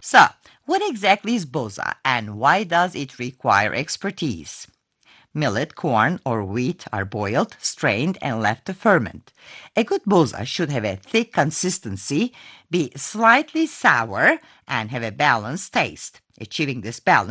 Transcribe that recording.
So, what exactly is boza and why does it require expertise? Millet, corn, or wheat are boiled, strained, and left to ferment. A good boza should have a thick consistency, be slightly sour, and have a balanced taste. Achieving this balance